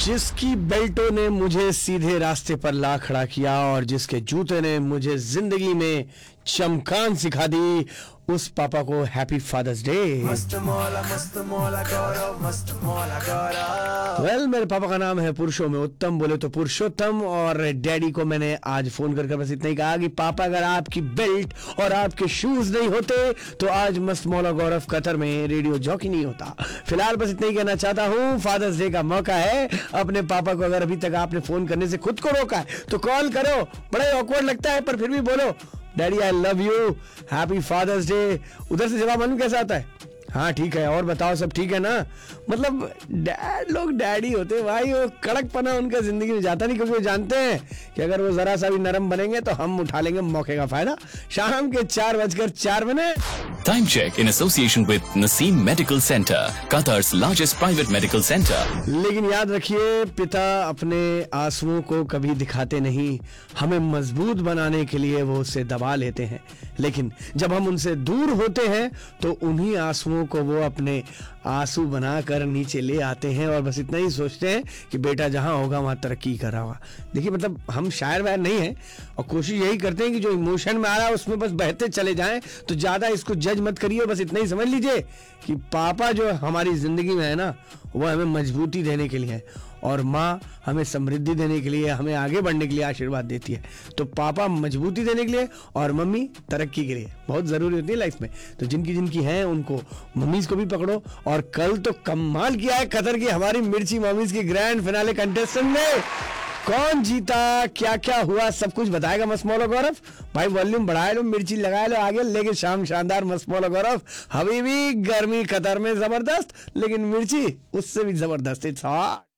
जिसकी बेल्टों ने मुझे सीधे रास्ते पर ला खड़ा किया और जिसके जूते ने मुझे जिंदगी में चमकान सिखा दी, उस पापा को हैप्पी फादर्स डे। वेल, मेरे पापा का नाम है पुरुषों में उत्तम, बोले तो पुरुषोत्तम। और डैडी को मैंने आज फोन करके बस इतना ही कहा कि पापा, अगर आपकी बेल्ट और आपके शूज नहीं होते तो आज मस्त मौला गौरव कतर में रेडियो जॉकी नहीं होता। फिलहाल बस इतना ही कहना चाहता हूँ, फादर्स डे का मौका है। अपने पापा को अगर अभी तक आपने फोन करने से खुद को रोका है तो कॉल करो। बड़ा ही ऑकवर्ड लगता है पर फिर भी बोलो, daddy I love you, happy father's day. उधर से जवाब मालूम कैसा आता है? हाँ ठीक है, और बताओ सब ठीक है ना? मतलब डैड लोग डैडी होते भाई, वो कड़कपना उनका जिंदगी में जाता नहीं, क्योंकि वो जानते हैं कि अगर वो जरा सा भी नरम बनेंगे तो हम उठा लेंगे मौके का फायदा। शाम के 4:04। Time check in association with Naseem Medical Center, Qatar's largest private medical center. लेकिन याद रखिए, पिता अपने आंसुओं को कभी दिखाते नहीं। हमें मजबूत बनाने के लिए वो उससे दबा लेते हैं, लेकिन जब हम उनसे दूर होते हैं तो उन्हीं आंसुओं को वो अपने आंसू बनाकर नीचे ले आते हैं और बस इतना ही सोचते हैं कि बेटा जहां होगा वहां तरक्की कर रहा होगा। देखिए, मतलब हम शायर वायर नहीं है और कोशिश यही करते हैं कि जो इमोशन में आ रहा है उसमें बस बहते चले जाएं। तो ज्यादा इसको जज मत करिए, बस इतना ही समझ लीजिए कि पापा जो हमारी जिंदगी में है ना, वो हमें मजबूती देने के लिए है और माँ हमें समृद्धि देने के लिए, हमें आगे बढ़ने के लिए आशीर्वाद देती है। तो पापा मजबूती देने के लिए और मम्मी तरक्की के लिए बहुत जरूरी होती है लाइफ में। तो जिनकी जिनकी हैं उनको मम्मीज को भी पकड़ो। और कल तो कमाल किया है कतर की हमारी मिर्ची मम्मीज की ग्रैंड फिनाले कंटेस्टेंट ने। कौन जीता, क्या क्या हुआ, सब कुछ बताएगा मस्त मौला गौरव। भाई वॉल्यूम बढ़ाए लो, मिर्ची लगाए लो आगे, लेकिन शाम शानदार मस्त मौला गौरव। हबीबी गर्मी कतर में जबरदस्त, लेकिन मिर्ची उससे भी जबरदस्त। It's hot.